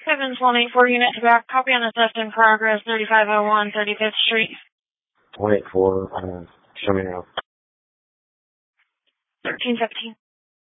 7184 units back. Copy on the theft in progress, 3501 35th Street. 184, show me now. 1317.